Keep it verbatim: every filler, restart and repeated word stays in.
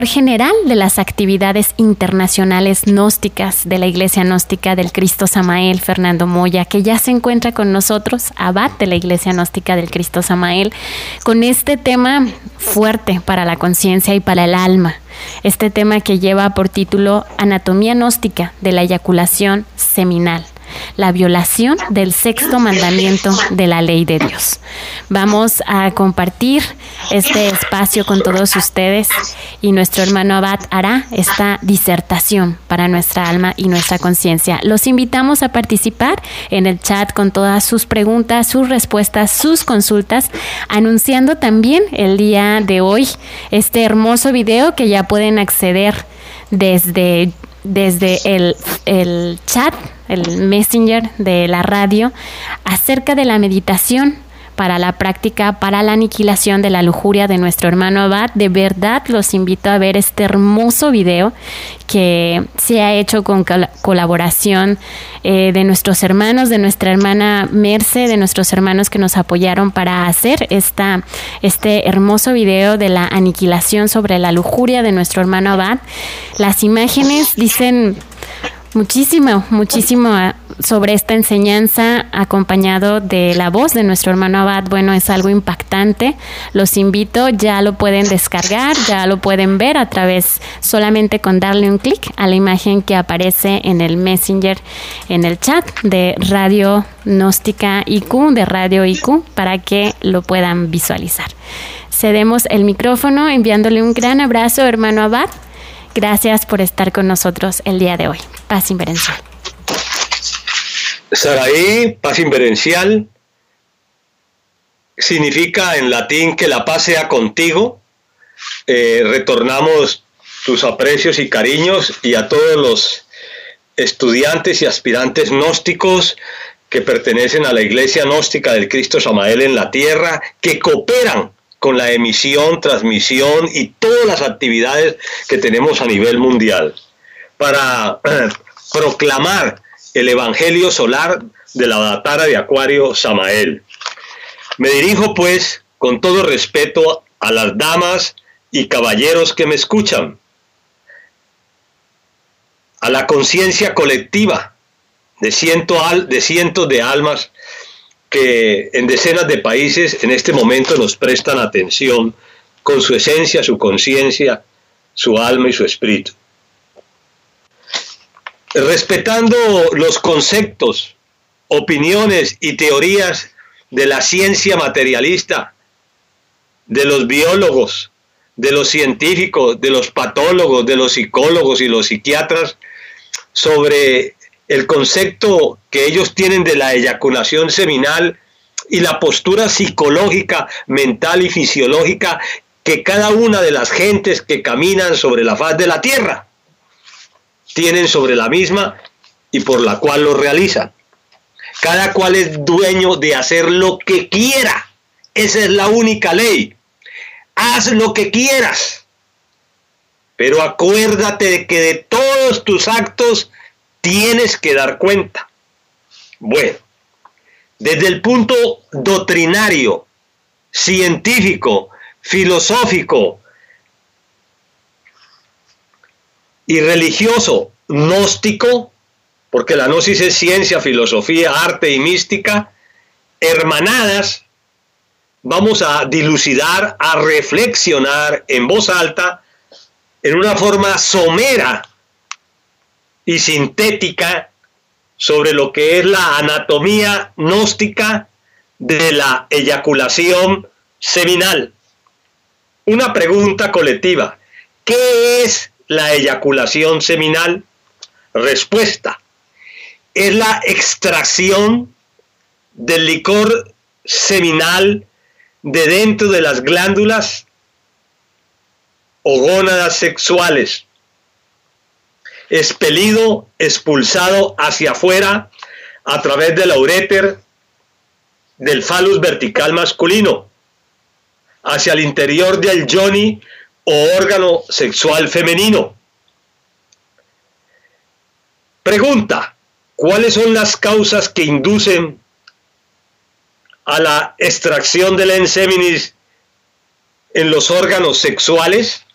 general de las actividades internacionales gnósticas de la Iglesia Gnóstica del Cristo Samael, Fernando Moya, que ya se encuentra con nosotros, abad de la Iglesia Gnóstica del Cristo Samael, con este tema fuerte para la conciencia y para el alma. Este tema que lleva por título Anatomía gnóstica de la eyaculación seminal, la violación del sexto mandamiento de la ley de Dios. Vamos a compartir este espacio con todos ustedes y nuestro hermano abad hará esta disertación para nuestra alma y nuestra conciencia. Los invitamos a participar en el chat con todas sus preguntas, sus respuestas, sus consultas, anunciando también el día de hoy este hermoso video que ya pueden acceder desde desde el, el chat, el messenger de la radio, acerca de la meditación para la práctica, para la aniquilación de la lujuria de nuestro hermano abad. De verdad los invito a ver este hermoso video que se ha hecho con col- colaboración eh, de nuestros hermanos, de nuestra hermana Merce, de nuestros hermanos que nos apoyaron para hacer esta, este hermoso video de la aniquilación sobre la lujuria de nuestro hermano abad. Las imágenes dicen muchísimo, muchísimo sobre esta enseñanza, acompañado de la voz de nuestro hermano abad. Bueno, es algo impactante. Los invito, ya lo pueden descargar, ya lo pueden ver a través, solamente con darle un clic a la imagen que aparece en el messenger, en el chat de Radio Gnóstica I Q, de Radio I Q, para que lo puedan visualizar. Cedemos el micrófono enviándole un gran abrazo, hermano abad. Gracias por estar con nosotros el día de hoy. Paz inverencial. Saraí, paz inverencial, significa en latín que la paz sea contigo. Eh, retornamos tus aprecios y cariños y a todos los estudiantes y aspirantes gnósticos que pertenecen a la Iglesia Gnóstica del Cristo Samael en la tierra, que cooperan con la emisión, transmisión y todas las actividades que tenemos a nivel mundial para eh, proclamar el Evangelio solar de la Avatara de Acuario Samael. Me dirijo pues con todo respeto a las damas y caballeros que me escuchan, a la conciencia colectiva de, ciento al, de cientos de almas que en decenas de países en este momento nos prestan atención con su esencia, su conciencia, su alma y su espíritu. Respetando los conceptos, opiniones y teorías de la ciencia materialista, de los biólogos, de los científicos, de los patólogos, de los psicólogos y los psiquiatras, sobre el concepto que ellos tienen de la eyaculación seminal y la postura psicológica, mental y fisiológica que cada una de las gentes que caminan sobre la faz de la tierra tienen sobre la misma y por la cual lo realizan. Cada cual es dueño de hacer lo que quiera. Esa es la única ley. Haz lo que quieras, pero acuérdate de que de todos tus actos tienes que dar cuenta. Bueno, desde el punto doctrinario, científico, filosófico y religioso, gnóstico, porque la gnosis es ciencia, filosofía, arte y mística, hermanadas, vamos a dilucidar, a reflexionar en voz alta, en una forma somera y sintética, sobre lo que es la anatomía gnóstica de la eyaculación seminal. Una pregunta colectiva: ¿qué es la eyaculación seminal? Respuesta: es la extracción del licor seminal de dentro de las glándulas o gónadas sexuales, expelido, expulsado hacia afuera a través del uréter del falus vertical masculino, hacia el interior del yoni o órgano sexual femenino. Pregunta: ¿cuáles son las causas que inducen a la extracción del enseminis en los órganos sexuales?